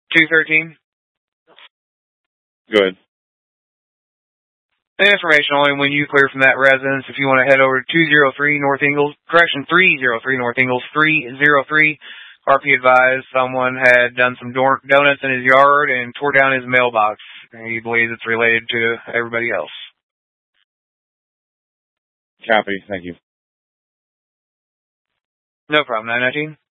213. Good. Information only when you clear from that residence. If you want to head over to 203 North Ingalls, 303 North Ingalls, 303. RP advised someone had done some donuts in his yard and tore down his mailbox. He believes it's related to everybody else. Copy. Thank you. No problem. 919.